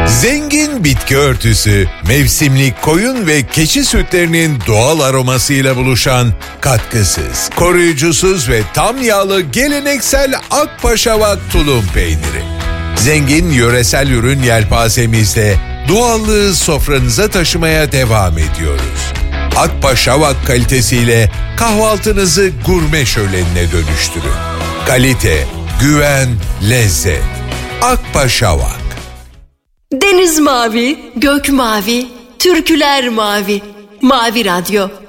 Zengin bitki örtüsü, mevsimlik koyun ve keçi sütlerinin doğal aromasıyla buluşan katkısız, koruyucusuz ve tam yağlı geleneksel Akpaşavak tulum peyniri. Zengin yöresel ürün yelpazemizde doğallığı sofranıza taşımaya devam ediyoruz. Akpaşavak kalitesiyle kahvaltınızı gurme şölenine dönüştürün. Kalite, güven, lezzet. Akpaşavak. Deniz mavi, gök mavi, türküler mavi. Mavi Radyo.